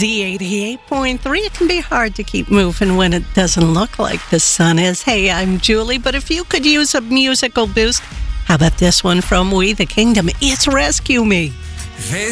Z88.3. It can be hard to keep moving when it doesn't look like the sun is. Hey, I'm Julie, but if you could use a musical boost, how about this one from We the Kingdom? It's Rescue Me.